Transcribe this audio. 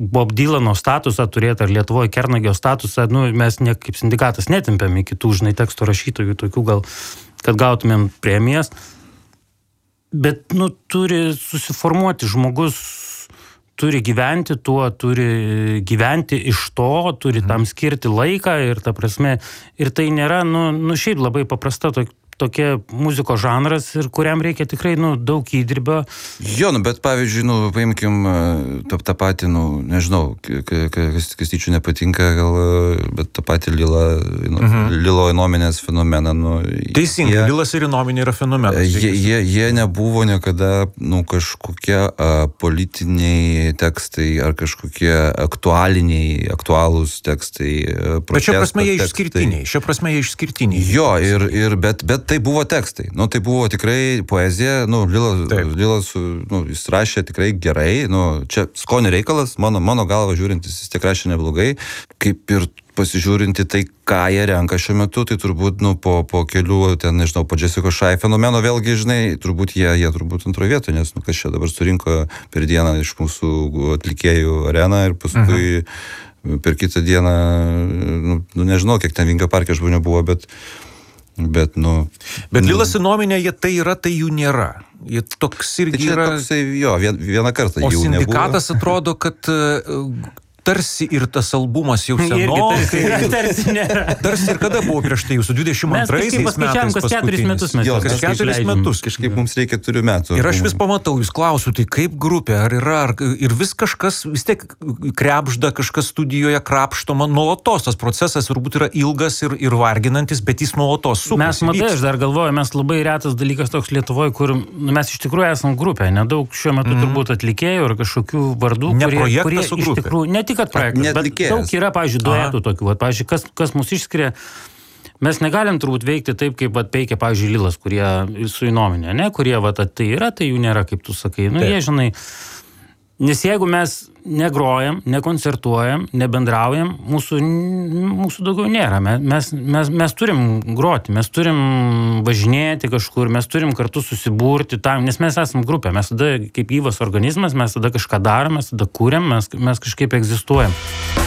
Bob Dylano statusą turėti, ar Lietuvoje Kernagio statusą, mes kaip sindikatas netimpiam į kitų, tekstų rašytojų, tokių gal, kad gautumėm premijas. Bet, turi susiformuoti žmogus, turi gyventi tuo, turi gyventi iš to, turi tam skirti laiką ir ta prasme, ir tai nėra, šiaip labai paprasta tokia muzikos žanras ir kuriam reikia tikrai, daug įdirbio. Jo, bet pavyzdžiui, paimkim tą patį, nežinau, Kastyčiui nepatinka gal, bet tą patį Lilo Inominės fenomeną. Teisingai, Lilas ir Inominė yra fenomenas. Jie nebuvo niekada, kažkokie politiniai tekstai ar kažkokie aktualūs tekstai. Bet šia prasme jie išskirtiniai. Jo, bet tai buvo tekstai. Tai buvo tikrai poezija. Lilas, jis rašė tikrai gerai. Čia skonio reikalas, mano galva žiūrintis, jis tik rašė neblogai. Kaip ir pasižiūrinti tai, ką jie renka šiuo metu, tai turbūt, po kelių, po Jessica Shy fenomeno vėlgi, turbūt jie turbūt antroje vietoje, nes, kas čia dabar surinko per dieną iš mūsų atlikėjų areną ir paskui per kitą dieną, nežinau, kiek ten Vingio parke žmonių buvo, Bet Lilas Inominė, tai yra, tai jų nėra. Jie toks irgi yra... Toksai, jo, vieną kartą jų nebuvo. O sindikatas atrodo, kad tarsi ir tas albumas jau senokai. Tarsi nėra. Tarsi ir kada buvo prieš tai jūsų 22 metais kas 4 metus. Jo, kas 4 metus. Kažkaip mums reikia 4 metų. Ir aš vis pamatau, jūs klausiu, tai kaip grupė, ar yra, ir vis kažkas, vis tiek krebžda, kažkas studijoje krapštoma, nuolatos tas procesas turbūt yra ilgas ir varginantis, bet jis nuolatos sukasi. Mes, matai, aš dar galvoju, mes labai retas dalykas toks Lietuvoje, kur mes iš tikrųjų esam grupė, nedaug šiuo metu turbūt atlikėjų ir kažkokių vardų, kurie iš tikrųjų, ne tik kad projektas, bet daug yra, pavyzdžiui, duetų tokių. Pavyzdžiui, kas mus išskiria, mes negalim turbūt veikti taip, kaip veikia, pavyzdžiui, Lilas, kurie su Inominė, ne, kurie tai yra, tai jų nėra, kaip tu sakai. Jie, nes jeigu mes negrojam, nekoncertuojam, nebendraujam, mūsų daugiau nėra. Mes turim groti, mes turim važinėti kažkur, mes turim kartu susiburti tam, nes mes esam grupė, mes tada kaip gyvas organizmas, mes tada kažką darom, mes tada kūriam, mes kažkaip egzistuojam.